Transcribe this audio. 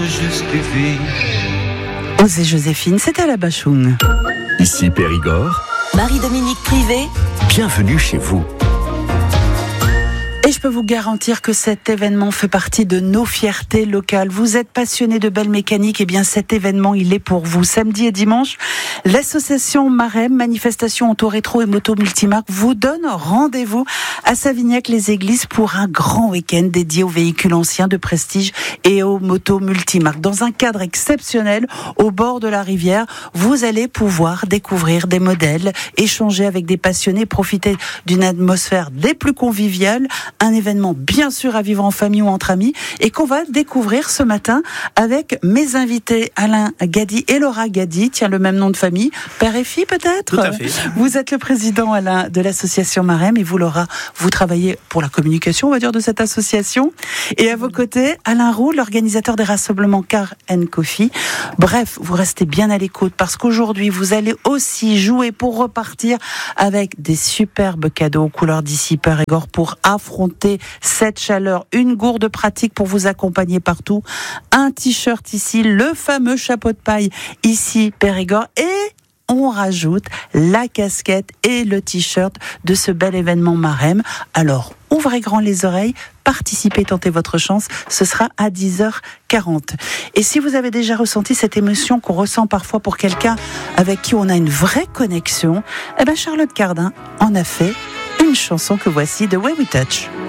justifie. Osez Joséphine, c'était à la Bachung. Ici Périgord. Marie-Dominique Privé. Bienvenue chez vous. Et je peux vous garantir que cet événement fait partie de nos fiertés locales. Vous êtes passionné de belle mécanique, et bien cet événement, il est pour vous. Samedi et dimanche, l'association Marem, manifestation auto rétro et moto multimarque, vous donne rendez-vous à Savignac-les-Églises pour un grand week-end dédié aux véhicules anciens de prestige et aux motos multimarques. Dans un cadre exceptionnel, au bord de la rivière, vous allez pouvoir découvrir des modèles, échanger avec des passionnés, profiter d'une atmosphère des plus conviviales. Un événement bien sûr à vivre en famille ou entre amis et qu'on va découvrir ce matin avec mes invités Alain Gadi et Laura Gadi, tiens le même nom de famille, père et fille peut-être. Tout à fait. Vous êtes le président Alain de l'association Marem et vous Laura, vous travaillez pour la communication on va dire de cette association et à vos côtés Alain Roux, l'organisateur des rassemblements Car & Coffee. Bref, vous restez bien à l'écoute parce qu'aujourd'hui vous allez aussi jouer pour repartir avec des superbes cadeaux aux couleurs d'ici Périgord pour affronter cette chaleur, une gourde pratique pour vous accompagner partout, un t-shirt ici, le fameux chapeau de paille ici Périgord et on rajoute la casquette et le t-shirt de ce bel événement Marem. Alors, ouvrez grand les oreilles, participez, tentez votre chance, ce sera à 10h40. Et si vous avez déjà ressenti cette émotion qu'on ressent parfois pour quelqu'un avec qui on a une vraie connexion, eh ben Charlotte Cardin en a fait une chanson que voici, The Way We Touch.